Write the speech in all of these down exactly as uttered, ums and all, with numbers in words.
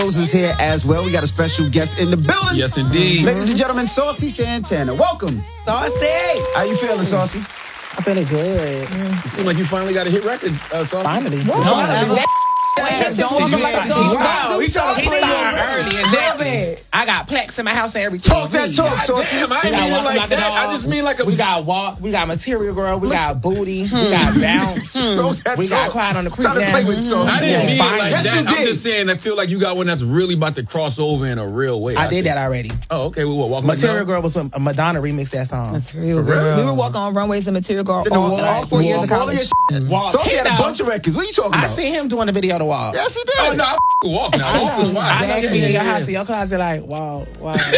is here as well. We got a special guest in the building. Yes, indeed. Ladies and gentlemen, Saucy Santana. Welcome. Saucy. How you feeling, Saucy? I'm feeling good. Mm. It seems like you finally got a hit record, uh, Saucy. Finally. No, Finally. Don't Don't like like a a dog. dog. He started He playing started early, exactly. I got Plex in my house and everything. Talk that talk, Saucy. Damn, I ain't We got mean it Walk like Like a that. I Dog. just mean like a... We got Walk, we got Material Girl, we got Booty, we got Bounce, Talk that we got talk. Quiet on the Creek. Try to play with Saucy. I didn't mean it Fine. like Yes, that. you I'm did. just saying I feel like you got one that's really about to cross over in a real way. I did think. that already. Oh, okay. Well, what? Walk Like Material Now? Girl was when Madonna remixed that song. Material For real? Girl. We were walking on runways and Material Girl The all, wall, all four years of all college. your Walk. Saucy had a You bunch know, of records. What are you talking I about? seen him doing the video to Walk. Yes, he did. Oh, no. I f- walk now. Walk is wild. I know you be in your Yeah, house yeah. in your closet like, wow, wow. I'm in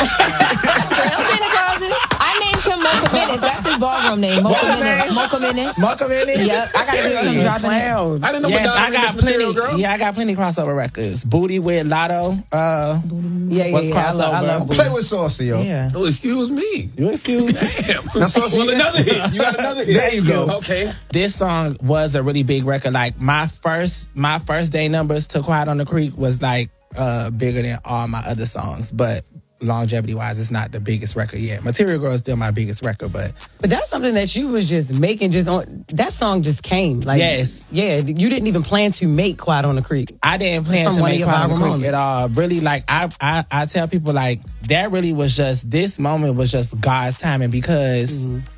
the closet. I named him Mocha Menace. That's his ballroom name. Mocha What's his Menace. name? Mocha Menace. Mocha Minute? Yep. I gotta be him dropping it. Clown. I didn't know Yes, Madonna I got remixed Material plenty. Girl. Yeah, I got plenty crossover records. Booty with Lotto. Uh, Yeah, yeah, What's yeah. I love, I crossover? love Play with Saucy, yo. yeah. Oh, excuse me. You excuse? Damn. Now, Saucy, Well, another hit. You got another hit. There you go. Okay. This song was a really big record. Like my first, my first day numbers to Quiet on the Creek was like uh, bigger than all my other songs, but longevity wise, it's not the biggest record yet. Material Girl is still my biggest record, but But that's something that you was just making just on that song just came. Like Yes. Yeah, you didn't even plan to make Quiet on the Creek. I didn't plan From to one of make your Quiet on the viral Creek moments. at all. Really, like I, I, I tell people like that really was just this moment was just God's timing because.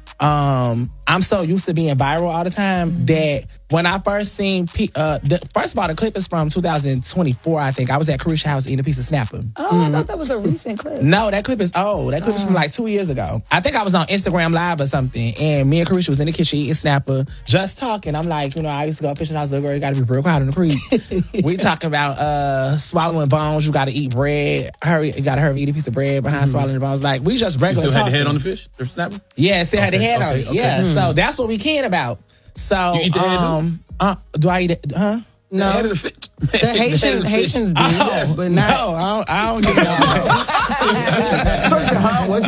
Um, I'm so used to being viral all the time that when I first seen, pe- uh, the, first of all, the clip is from two thousand twenty-four, I think. I was at Carisha House eating a piece of snapper. Oh, I thought that was a recent clip. No, that clip is old. That clip is from like two years ago. I think I was on Instagram Live or something, and me and Carisha was in the kitchen eating snapper, just talking. I'm like, you know, I used to go fishing house, little girl, you gotta be real quiet on the creek. We talking about uh swallowing bones, you gotta eat bread. Hurry, you gotta hurry, eat a piece of bread behind swallowing the bones. Like, we just You regular still had the talking. head on the fish? The snapper? Yeah, still had the Okay, head on okay, it. okay. Yeah, so that's what we cared about. So, You eat the head too? um, uh, do I eat it? Huh? The No, head of the fish. the Haitian Haitians do, Oh, but not. no, I don't, I don't get it. Saucy, huh? What'd you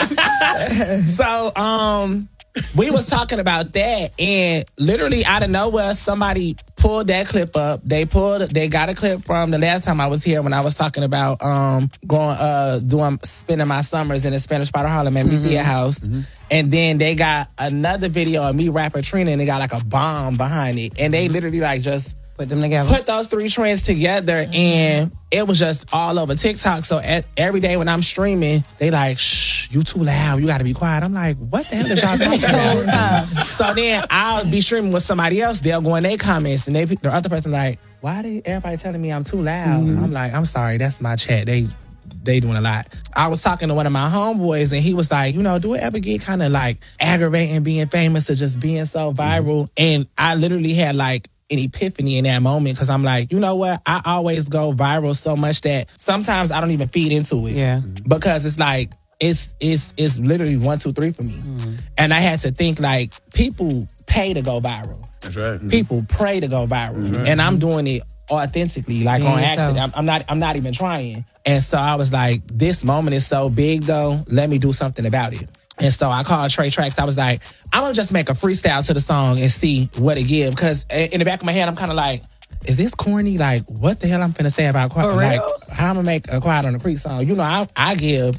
say? So, um, we was talking about that, and literally out of nowhere, somebody pulled that clip up. They pulled, they got a clip from the last time I was here when I was talking about um going uh doing spending my summers in the Spanish part of Harlem at Media House, Mm-hmm. and then they got another video of me rapper Trina, and they got like a bomb behind it, and they literally like just. Put them together. Put those three trends together, and it was just all over TikTok. So at, every day when I'm streaming, they like, shh, you too loud. You got to be quiet. I'm like, what the hell is y'all talking about? So then I'll be streaming with somebody else. They'll go in their comments, and they the other person like, why did everybody telling me I'm too loud? Mm-hmm. I'm like, I'm sorry. That's my chat. They they doing a lot. I was talking to one of my homeboys, and he was like, you know, do it ever get kind of like aggravating being famous or just being so viral? And I literally had like an epiphany in that moment because I'm like, you know what? I always go viral so much that sometimes I don't even feed into it. Yeah. Because it's like, it's it's it's literally one, two, three for me. Mm. And I had to think like, people pay to go viral. That's right. People pray to go viral. And I'm doing it authentically, like Being on accident. yourself. I'm, I'm not I'm not even trying. And so I was like, this moment is so big though, let me do something about it. And so I called Trey Tracks. I was like, I'm gonna just make a freestyle to the song and see what it give. Because in the back of my head, I'm kind of like, is this corny? Like, what the hell I'm finna say about Quiet? For Like, real? how I'm gonna make a Quiet on the Creek song? You know, I, I give,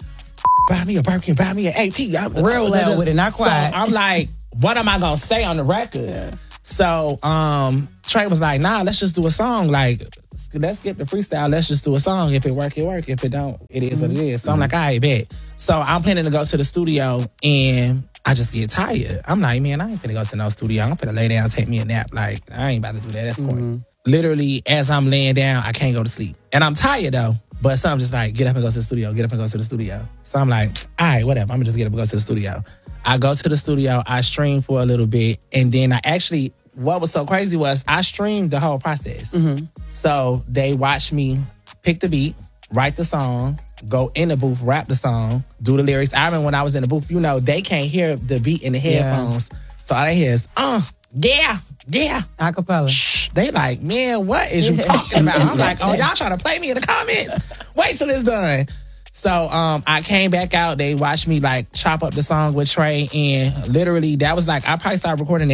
buy me a Birkin, buy me an A P. I'm, Real loud with it, not quiet. So I'm like, what am I gonna say on the record? Yeah. So um, Trey was like, nah, let's just do a song. Like, let's get the freestyle. Let's just do a song. If it work, it work. If it don't, it is what it is. So I'm like, all right, bet. So I'm planning to go to the studio, and I just get tired. I'm like, man, I ain't finna go to no studio. I'm finna lay down, take me a nap. Like, I ain't about to do that. That's corny. Mm-hmm. Literally, as I'm laying down, I can't go to sleep. And I'm tired, though. But so I'm just like, get up and go to the studio. Get up and go to the studio. So I'm like, all right, whatever. I'm gonna just get up and go to the studio. I go to the studio. I stream for a little bit. And then I actually, what was so crazy was I streamed the whole process. Mm-hmm. So they watched me pick the beat, write the song, go in the booth, rap the song, do the lyrics. I remember when I was in the booth, you know, they can't hear the beat in the headphones. Yeah. So all they hear is, uh, yeah, yeah. Acapella. Shh. They like, man, what is you talking about? I'm like, oh, y'all trying to play me in the comments? Wait till it's done. So um, I came back out. They watched me like chop up the song with Trey, and literally that was like, I probably started recording that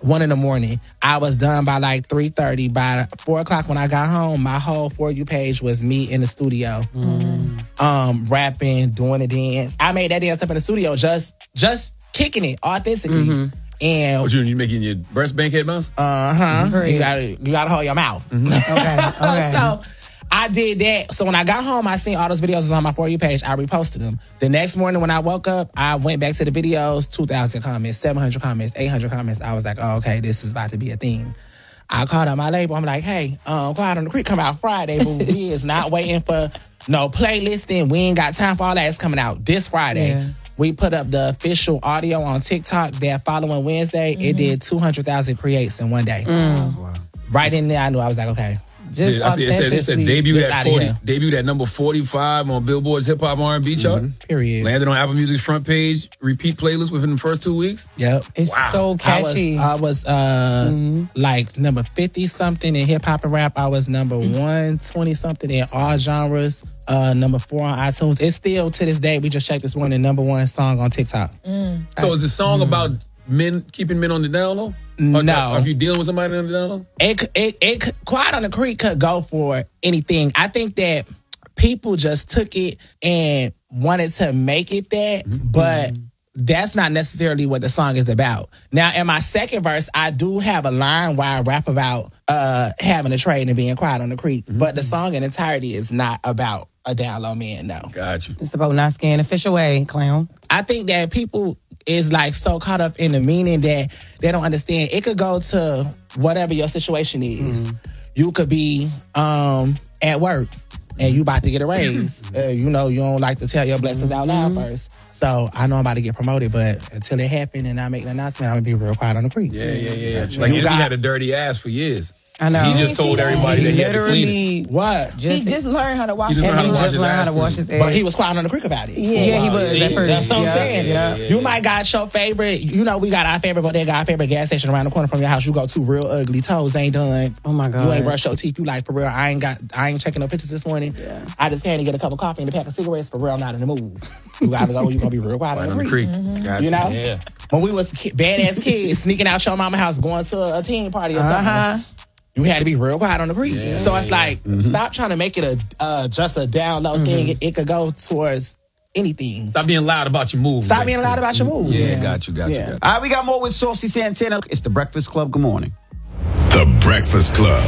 one in the morning. I was done by like three thirty. By four o'clock when I got home, my whole For You page was me in the studio, mm. um, rapping, doing a dance. I made that dance up in the studio, just just kicking it authentically. Mm-hmm. And what you, you making your breast bank head bounce? Uh huh. Mm-hmm. You gotta you gotta hold your mouth. Mm-hmm. Okay. Okay. So I did that. So when I got home, I seen all those videos on my For You page. I reposted them. The next morning when I woke up, I went back to the videos. Two thousand comments, seven hundred comments, eight hundred comments. I was like, oh, okay, this is about to be a thing. I called up my label. I'm like, hey, um, Quiet on the Creek come out Friday, but we is not waiting for no playlisting. We ain't got time for all that. It's coming out this Friday. Yeah. We put up the official audio on TikTok that following Wednesday. Mm-hmm. It did two hundred thousand creates in one day. Mm. Wow. Right in there, I knew I was like, okay. Just yeah, I see, it said, it said debuted at forty, debuted at number forty-five on Billboard's Hip Hop R and B chart. Mm-hmm. Period. Landed on Apple Music's front page repeat playlist within the first two weeks. Yep. It's wow. so catchy. I was, I was uh, mm-hmm. like number fifty something in hip hop and rap. I was number mm-hmm. one twenty something in all genres. Uh, number four on iTunes. It's still to this day. We just checked this morning. Number one song on TikTok. Mm. So is the song mm. about men keeping men on the down low? Or no. Are you dealing with somebody on the down low? It, it, it, Quiet on the Creek could go for anything. I think that people just took it and wanted to make it that, mm-hmm. but that's not necessarily what the song is about. Now, in my second verse, I do have a line where I rap about uh, having a trade and being quiet on the creek, mm-hmm. but the song in entirety is not about a down low man, no. Got you. It's about not scaring the fish away, clown. I think that people is like so caught up in the meaning that they don't understand. It could go to whatever your situation is. Mm. You could be um, at work and you about to get a raise. uh, you know, you don't like to tell your blessings mm-hmm. out loud first. So I know I'm about to get promoted, but until it happened and I make an announcement, I'm going to be real quiet on the creek. Yeah, yeah, yeah. yeah. Like, he had a dirty ass for years. I know. He just told everybody that, that he had to clean it. What? Just, he just learned how to wash his ass. He just learned how to wash his ass. But he was quiet on the creek about it. Yeah, yeah wow. he was. See, that first. That's what I'm yeah. saying. Yeah, yeah, you yeah. might got your favorite, you know, we got our favorite, but they got our favorite gas station around the corner from your house. You go to real ugly, toes ain't done. Oh my God. You ain't brush your teeth. You like, for real, I ain't got, I ain't checking no pictures this morning. Yeah. I just came to get a cup of coffee and a pack of cigarettes. For real, I'm not in the mood. You gotta go, you gonna be real quiet right on the creek. Mm-hmm. Gotcha. You know? Yeah. When we was ki- badass kids sneaking out your mama's house, going to a teen party or something. Uh-huh. You had to be real quiet on the creek. Yeah, so it's yeah. like, mm-hmm. stop trying to make it a uh, just a down low mm-hmm. thing. It, it could go towards anything. Stop being loud about your moves. Stop being loud about your moves. Yeah, yeah. got you, got yeah. you, got you. All right, we got more with Saucy Santana. It's The Breakfast Club. Good morning. The Breakfast Club.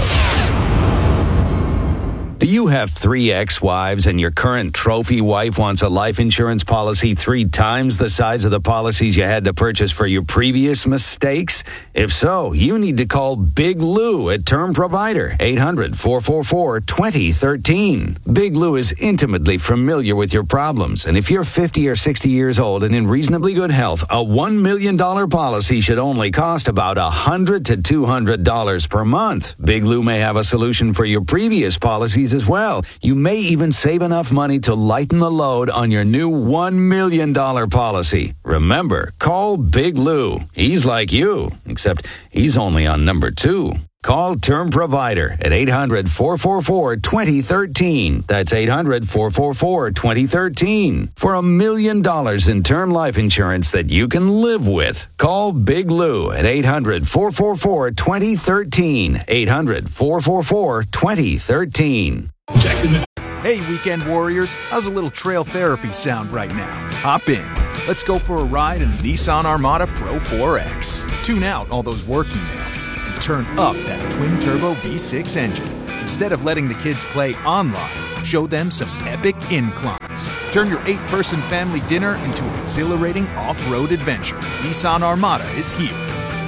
Do you have three ex-wives and your current trophy wife wants a life insurance policy three times the size of the policies you had to purchase for your previous mistakes? If so, you need to call Big Lou at Term Provider, eight hundred, four four four, two zero one three. Big Lou is intimately familiar with your problems, and if you're fifty or sixty years old and in reasonably good health, a one million dollars policy should only cost about one hundred to two hundred dollars per month. Big Lou may have a solution for your previous policies as well. You may even save enough money to lighten the load on your new one million dollars policy. Remember, call Big Lou. He's like you, except he's only on number two. Call Term Provider at eight hundred, four four four, two zero one three. That's eight hundred, four four four, two zero one three. For a million dollars in term life insurance that you can live with, call Big Lou at eight hundred, four four four, two zero one three. eight hundred, four four four, two zero one three. Jackson. Hey, weekend warriors. How's a little trail therapy sound right now? Hop in. Let's go for a ride in the Nissan Armada Pro four X. Tune out all those work emails and turn up that twin-turbo V six engine. Instead of letting the kids play online, show them some epic inclines. Turn your eight-person family dinner into an exhilarating off-road adventure. Nissan Armada is here.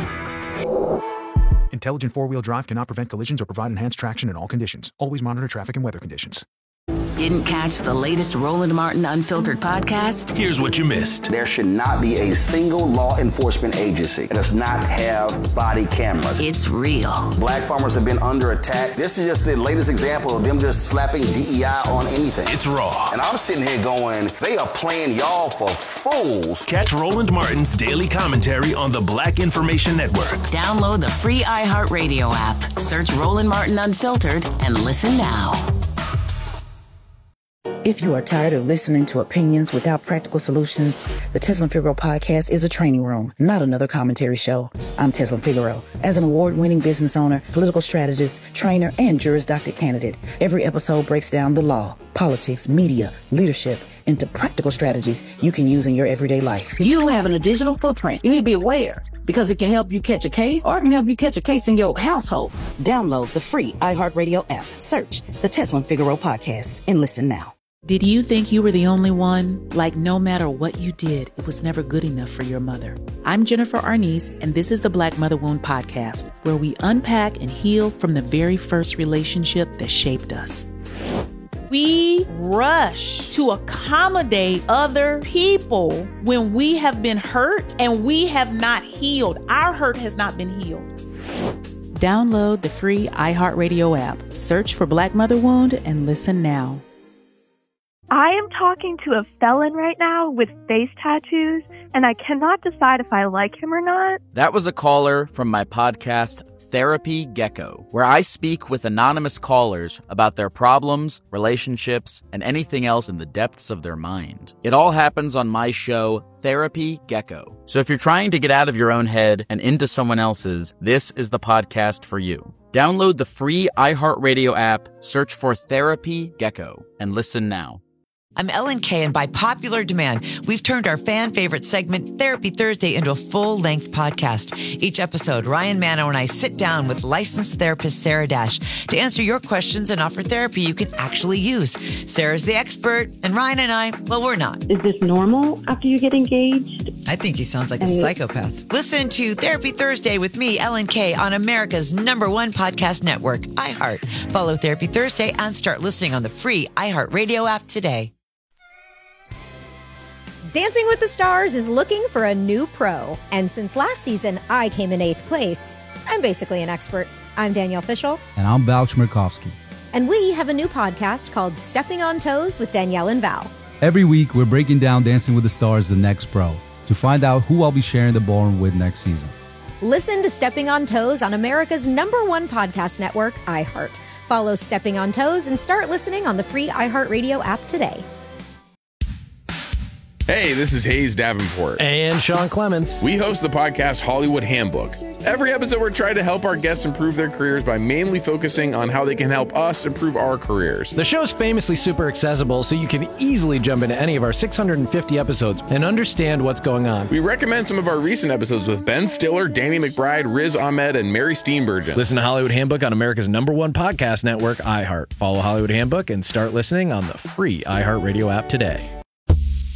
Intelligent four-wheel drive cannot prevent collisions or provide enhanced traction in all conditions. Always monitor traffic and weather conditions. Didn't catch the latest Roland Martin Unfiltered podcast? Here's what you missed. There should not be a single law enforcement agency that does not have body cameras. It's real. Black farmers have been under attack. This is just the latest example of them just slapping D E I on anything. It's raw. And I'm sitting here going, they are playing y'all for fools. Catch Roland Martin's daily commentary on the Black Information Network. Download the free iHeartRadio app. Search Roland Martin Unfiltered and listen now. If you are tired of listening to opinions without practical solutions, the Tesla and Figaro podcast is a training room, not another commentary show. I'm Teslin Figueroa. As an award-winning business owner, political strategist, trainer, and Juris Doctor candidate, every episode breaks down the law, politics, media, leadership, into practical strategies you can use in your everyday life. You having a digital footprint. You need to be aware because it can help you catch a case or it can help you catch a case in your household. Download the free iHeartRadio app. Search the Teslin Figueroa podcast and listen now. Did you think you were the only one? Like no matter what you did, it was never good enough for your mother. I'm Jennifer Arnice, and this is the Black Mother Wound Podcast, where we unpack and heal from the very first relationship that shaped us. We rush to accommodate other people when we have been hurt and we have not healed. Our hurt has not been healed. Download the free iHeartRadio app. Search for Black Mother Wound and listen now. I am talking to a felon right now with face tattoos, and I cannot decide if I like him or not. That was a caller from my podcast, Therapy Gecko, where I speak with anonymous callers about their problems, relationships, and anything else in the depths of their mind. It all happens on my show, Therapy Gecko. So if you're trying to get out of your own head and into someone else's, this is the podcast for you. Download the free iHeartRadio app, search for Therapy Gecko, and listen now. I'm Ellen Kay, and by popular demand, we've turned our fan favorite segment, Therapy Thursday, into a full-length podcast. Each episode, Ryan Mano and I sit down with licensed therapist Sarah Dash to answer your questions and offer therapy you can actually use. Sarah's the expert, and Ryan and I, well, we're not. Is this normal after you get engaged? I think he sounds like a psychopath. Listen to Therapy Thursday with me, Ellen Kay, on America's number one podcast network, iHeart. Follow Therapy Thursday and start listening on the free iHeartRadio app today. Dancing with the Stars is looking for a new pro. And since last season, I came in eighth place. I'm basically an expert. I'm Danielle Fishel. And I'm Val Chmerkovsky. And we have a new podcast called Stepping on Toes with Danielle and Val. Every week, we're breaking down Dancing with the Stars, the next pro, to find out who I'll be sharing the ballroom with next season. Listen to Stepping on Toes on America's number one podcast network, iHeart. Follow Stepping on Toes and start listening on the free iHeartRadio app today. Hey, this is Hayes Davenport. And Sean Clements. We host the podcast Hollywood Handbook. Every episode, we're trying to help our guests improve their careers by mainly focusing on how they can help us improve our careers. The show's famously super accessible, so you can easily jump into any of our six hundred fifty episodes and understand what's going on. We recommend some of our recent episodes with Ben Stiller, Danny McBride, Riz Ahmed, and Mary Steenburgen. Listen to Hollywood Handbook on America's number one podcast network, iHeart. Follow Hollywood Handbook and start listening on the free iHeartRadio app today.